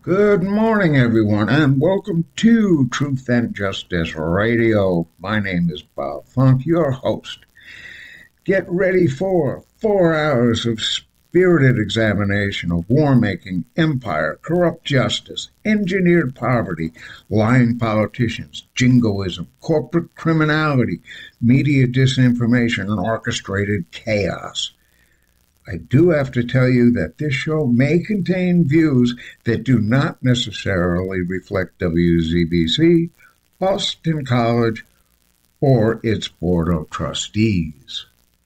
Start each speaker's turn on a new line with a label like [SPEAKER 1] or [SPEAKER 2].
[SPEAKER 1] Good morning, everyone, and welcome to Truth and Justice Radio. My name is Bob Funk, your host. Get ready for 4 hours of spirited examination of war making, empire, corrupt justice, engineered poverty, lying politicians, jingoism, corporate criminality, media disinformation, and orchestrated chaos. I do have to tell you that this show may contain views that do not necessarily reflect WZBC, Boston College, or its Board of Trustees.